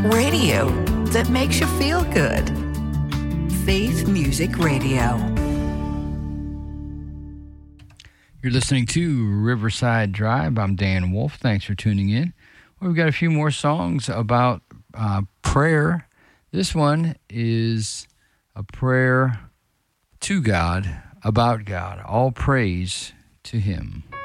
Radio that makes you feel good. Faith Music Radio. You're listening to Riverside Drive. I'm Dan Wolf. Thanks for tuning in. We've got a few more songs about prayer. This one is a prayer to God, about God. All praise to Him.